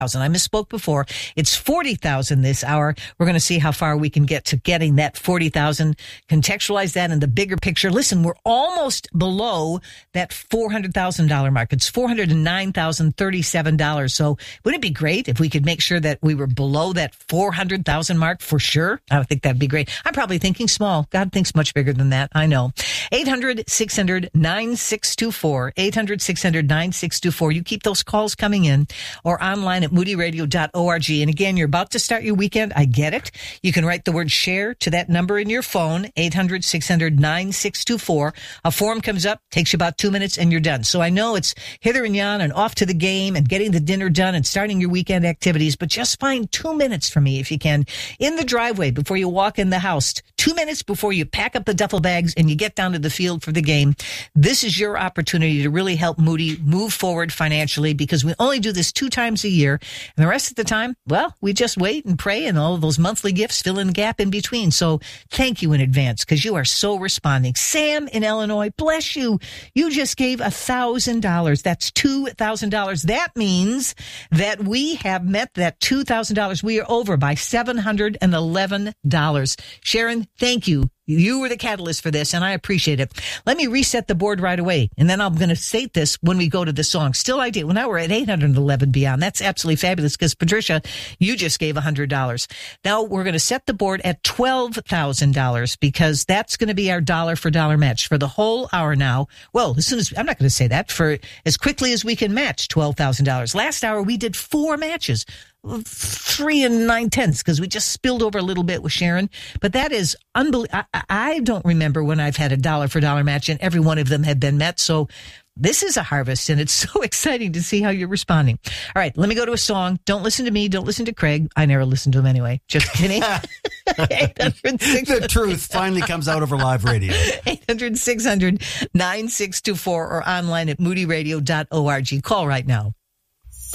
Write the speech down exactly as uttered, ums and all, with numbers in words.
I misspoke before. It's forty thousand this hour. We're going to see how far we can get to getting that forty thousand. Contextualize that in the bigger picture. Listen, we're almost below that four hundred thousand dollars mark. It's four hundred nine thousand thirty-seven dollars. So wouldn't it be great if we could make sure that we were below that four hundred thousand mark for sure? I would think that'd be great. I'm probably thinking small. God thinks much bigger than that. I know. eight hundred, six hundred, nine six two four. eight hundred, six hundred, nine six two four. You keep those calls coming in or online at moody radio dot org. And again, you're about to start your weekend. I get it. You can write the word share to that number in your phone, eight hundred, six hundred, nine six two four. A form comes up, takes you about two minutes, and you're done. So I know it's hither and yon and off to the game and getting the dinner done and starting your weekend activities, but just find two minutes for me if you can in the driveway before you walk in the house. Two minutes before you pack up the duffel bags and you get down to the field for the game. This is your opportunity to really help Moody move forward financially, because we only do this two times a year. And the rest of the time, well, we just wait and pray, and all of those monthly gifts fill in the gap in between. So thank you in advance, because you are so responding. Sam in Illinois, bless you. You just gave one thousand dollars. That's two thousand dollars. That means that we have met that two thousand dollars. We are over by seven hundred eleven dollars. Sharon, thank you. You were the catalyst for this, and I appreciate it. Let me reset the board right away, and then I'm going to state this when we go to the song. Still, I did. Well, now we're at eight hundred eleven beyond. That's absolutely fabulous, because, Patricia, you just gave one hundred dollars. Now we're going to set the board at twelve thousand dollars, because that's going to be our dollar-for-dollar match for the whole hour now. Well, as soon as, I'm not going to say that, for as quickly as we can match twelve thousand dollars. Last hour, we did four matches. Three and nine tenths, because we just spilled over a little bit with Sharon. But that is unbelievable. I, I don't remember when I've had a dollar for dollar match and every one of them have been met. So this is a harvest, and it's so exciting to see how you're responding. All right, let me go to a song. Don't listen to me. Don't listen to Craig. I never listen to him anyway. Just kidding. The truth finally comes out over live radio. eight hundred, six hundred, nine six two four or online at moody radio dot org. Call right now.